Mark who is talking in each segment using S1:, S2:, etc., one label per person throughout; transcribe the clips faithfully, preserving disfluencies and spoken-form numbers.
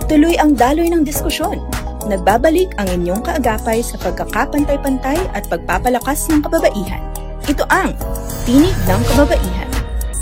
S1: Tuloy-tuloy ang daloy ng diskusyon. Nagbabalik ang inyong kaagapay sa pagkakapantay-pantay at pagpapalakas ng kababaihan. Ito ang Tinig ng Kababaihan.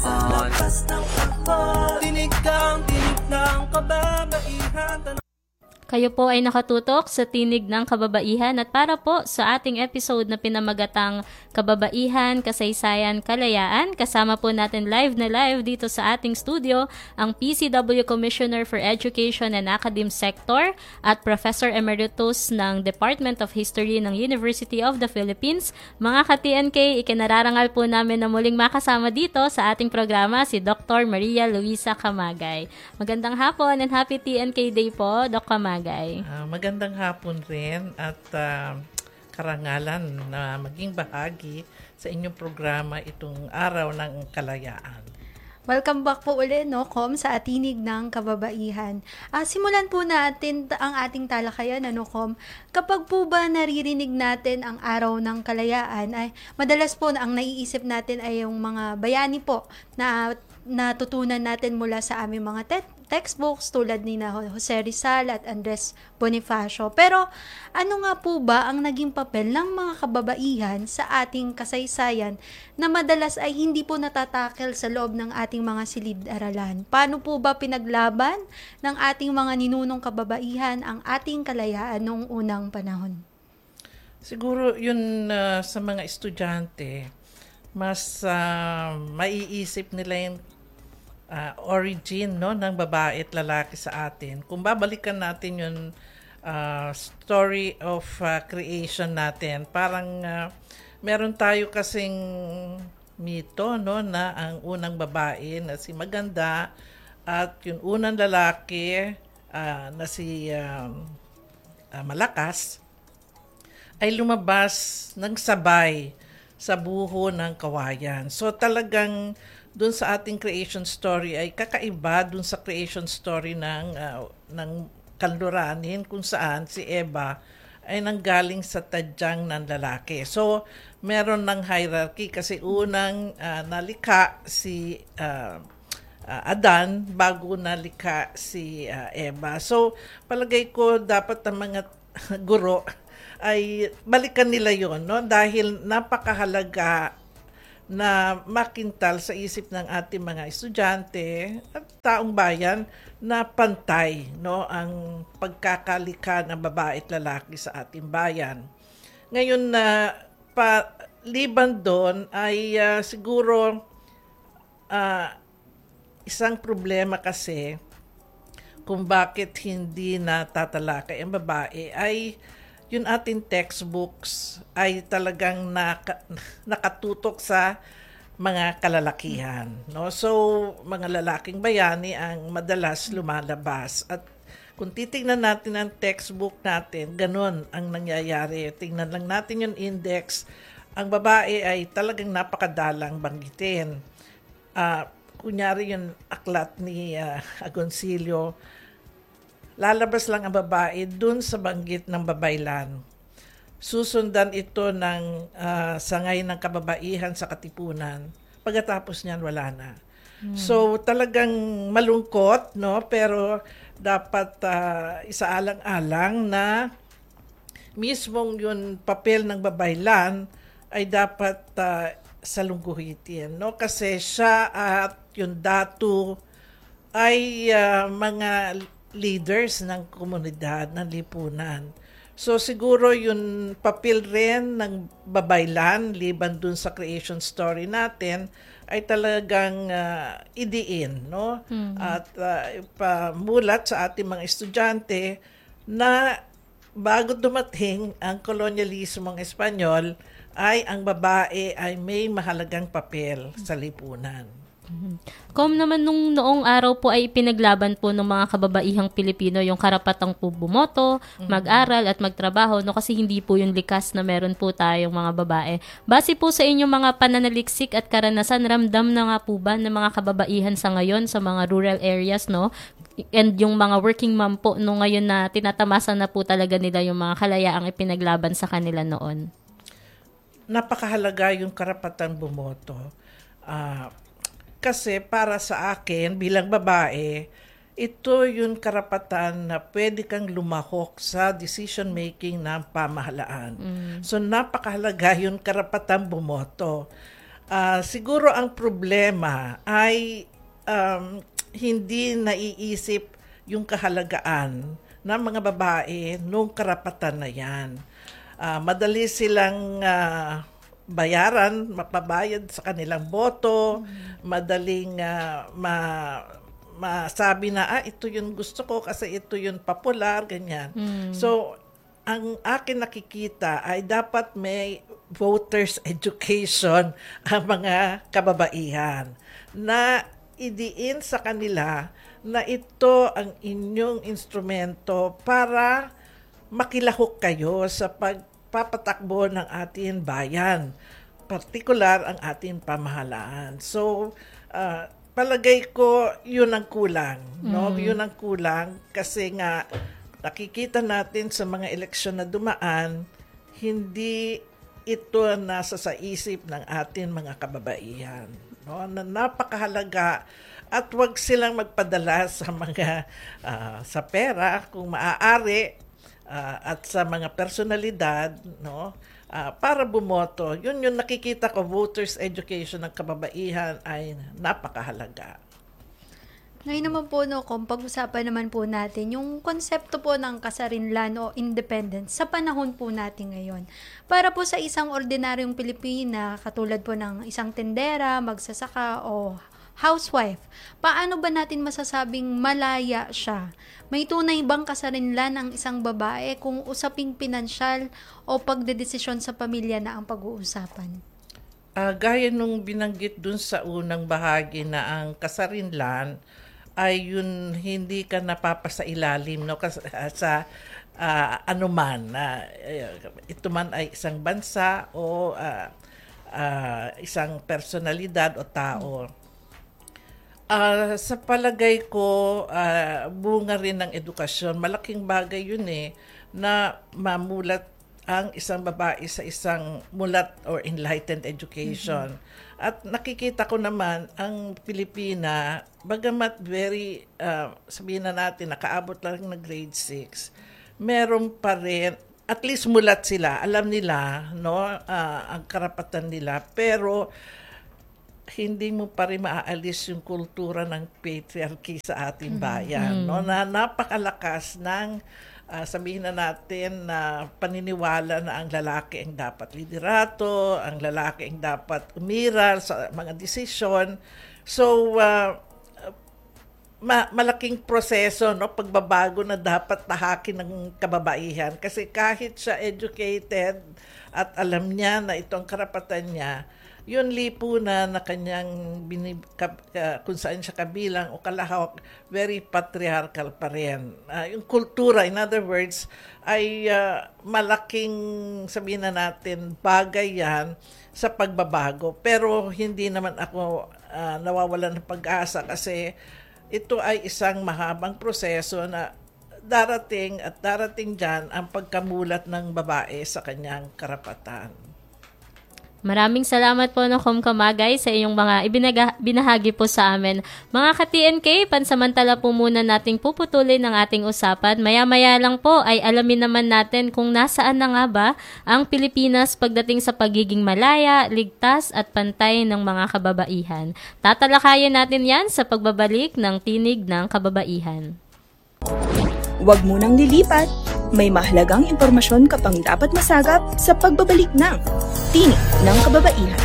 S2: Tinig kang tinig ng kababaihan.
S3: Kayo po ay nakatutok sa Tinig ng Kababaihan at para po sa ating episode na pinamagatang Kababaihan, Kasaysayan, Kalayaan, kasama po natin live na live dito sa ating studio ang P C W Commissioner for Education and Academe Sector at Professor Emeritus ng Department of History ng University of the Philippines. Mga ka-T N K, ikinararangal po namin na muling makasama dito sa ating programa si Doctor Maria Luisa Camagay. Magandang hapon and happy T N K Day po, Doc Camagay.
S4: Uh, magandang hapon rin at uh, karangalan na maging bahagi sa inyong programa itong Araw ng Kalayaan.
S5: Welcome back po ulit, no, Com, sa Tinig ng Kababaihan. Uh, simulan po natin ang ating talakayan, ano, Com. Kapag po ba naririnig natin ang Araw ng Kalayaan, ay madalas po na ang naiisip natin ay yung mga bayani po na natutunan natin mula sa aming mga te- textbooks tulad ni na Jose Rizal at Andres Bonifacio. Pero ano nga po ba ang naging papel ng mga kababaihan sa ating kasaysayan na madalas ay hindi po natatakel sa loob ng ating mga silid-aralan? Paano po ba pinaglaban ng ating mga ninunong kababaihan ang ating kalayaan noong unang panahon?
S4: Siguro yun uh, sa mga estudyante, mas uh, maiisip nila yung Uh, origin, no, ng babae at lalaki sa atin. Kung babalikan natin yung uh, story of uh, creation natin, parang uh, meron tayo kasing mito, no, na ang unang babae na si Maganda at yung unang lalaki uh, na si uh, uh, Malakas ay lumabas ng sabay sa buho ng kawayan. So talagang dun sa ating creation story ay kakaiba dun sa creation story ng uh, ng kanluranin kung saan si Eva ay nanggaling sa tadyang ng lalaki. So meron ng hierarchy kasi unang uh, nalikha si uh, uh, Adan bago nalikha si uh, Eva. So palagay ko dapat ang mga guro ay balikan nila yon, no, dahil napakahalaga na makintal sa isip ng ating mga estudyante at taong bayan na pantay, no, ang pagkakalikha ng babae at lalaki sa ating bayan. Ngayon na uh, paliban doon ay uh, siguro uh, isang problema kasi kung bakit hindi natatalakay ang babae ay yung ating textbooks ay talagang naka, nakatutok sa mga kalalakihan, no? So, mga lalaking bayani ang madalas lumalabas. At kung titingnan natin ang textbook natin, ganun ang nangyayari. Tingnan lang natin yung index. Ang babae ay talagang napakadalang banggitin. Uh, kunyari yung aklat ni uh, Agoncillo, lalabas lang ang babae dun sa banggit ng babaylan. Susundan ito ng uh, sangay ng kababaihan sa katipunan. Pagkatapos niyan, wala na. Hmm. So, talagang malungkot, no? Pero dapat uh, isaalang-alang na mismong yung papel ng babaylan ay dapat uh, salungguhitin, no? Kasi siya at yung datu ay uh, mga leaders ng komunidad, ng lipunan. So siguro yung papel rin ng babaylan, liban dun sa creation story natin, ay talagang uh, idiin, no? Mm-hmm. At uh, pamulat sa ating mga estudyante na bago dumating ang kolonyalismong Espanyol, ay ang babae ay may mahalagang papel sa lipunan.
S3: Kom naman nung noong araw po ay pinaglaban po ng mga kababaihang Pilipino yung karapatang po bumoto, mag-aral at magtrabaho, no, kasi hindi po yung likas na meron po tayong mga babae. Base po sa inyong mga pananaliksik at karanasan, ramdam na nga po ba ng mga kababaihan sa ngayon sa mga rural areas, no? And yung mga working mom po no ngayon na tinatamasa na po talaga nila yung mga kalayaang ipinaglaban sa kanila noon?
S4: Napakahalaga yung karapatang bumoto. Ah... Uh, Kasi para sa akin, bilang babae, ito yung karapatan na pwede kang lumahok sa decision making ng pamahalaan. So napakahalaga yung karapatan bumoto. Ah, siguro ang problema ay um, hindi naiisip yung kahalagaan ng mga babae nung karapatan na yan. Ah, madali silang ah, bayaran, mapabayad sa kanilang boto, madaling ah, ma masabi na, ah, ito yung gusto ko kasi ito yung popular, ganyan. So, ang akin nakikita ay dapat may voters education ang mga kababaihan na idiin sa kanila na ito ang inyong instrumento para makilahok kayo sa pagpapatakbo ng ating bayan, partikular ang ating pamahalaan. So, uh, palagay ko yun ang kulang, no? Mm. Yun ang kulang kasi nga nakikita natin sa mga eleksyon na dumaan, hindi ito nasa sa isip ng ating mga kababaihan, no? Na napakahalaga at wag silang magpadala sa mga uh, sa pera kung maaari uh, at sa mga personalidad, no? Uh, para bumoto. Yun yung nakikita ko, voters education ng kababaihan ay napakahalaga.
S5: Ngayon naman po, no, kung pag-usapan naman po natin yung konsepto po ng kasarinlan o independence sa panahon po natin ngayon. Para po sa isang ordinaryong Pilipina, katulad po ng isang tendera, magsasaka o housewife, paano ba natin masasabing malaya siya? May tunay bang kasarinlan ang isang babae kung usaping pinansyal o pagdedesisyon sa pamilya na ang pag-uusapan?
S4: Uh, gaya nung binanggit dun sa unang bahagi na ang kasarinlan ay yun hindi ka napapasailalim, no, kas, uh, sa uh, anuman. Uh, ito man ay isang bansa o uh, uh, isang personalidad o tao. Uh, sa palagay ko, uh, bunga rin ng edukasyon. Malaking bagay yun eh, na mamulat ang isang babae sa isang mulat or enlightened education. Mm-hmm. At nakikita ko naman, ang Pilipina, bagamat very, uh, sabihin na natin, nakaabot lang ng grade six, meron pa rin, at least mulat sila, alam nila, no, uh, ang karapatan nila, pero hindi mo pa rin maaalis yung kultura ng patriarchy sa ating bayan, mm-hmm. no, na napakalakas ng uh, sabihin na natin na uh, paniniwala na ang lalaki ang dapat liderato, ang lalaki ang dapat umiral sa mga desisyon. So uh, ma- malaking proseso, no, pagbabago na dapat tahakin ng kababaihan kasi kahit siya educated at alam niya na ito ang karapatan niya, yun lipunan na kanyang binib, ka, uh, kung saan siya kabilang o kalahok, very patriarchal pa rin. Uh, yung kultura, in other words, ay uh, malaking, sabihin na natin, bagay yan sa pagbabago. Pero hindi naman ako uh, nawawalan ng pag-asa kasi ito ay isang mahabang proseso na darating at darating dyan ang pagkamulat ng babae sa kanyang karapatan.
S3: Maraming salamat po no Kom Kamagay sa iyong mga ibinaga, binahagi po sa amin. Mga ka-T N K, pansamantala po muna nating puputulin ang ating usapan. Maya-maya lang po ay alamin naman natin kung nasaan na nga ba ang Pilipinas pagdating sa pagiging malaya, ligtas at pantay ng mga kababaihan. Tatalakayin natin yan sa pagbabalik ng Tinig ng Kababaihan.
S1: Huwag munang lilipat. May mahalagang impormasyon ka pang dapat masagap sa pagbabalik ng Tinig ng Kababaihan.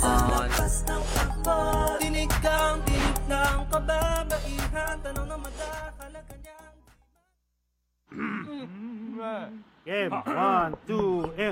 S2: Tinig kang tinig ng kababaihan. Tanong na madahalaga niyang...
S6: Game, one, two, and...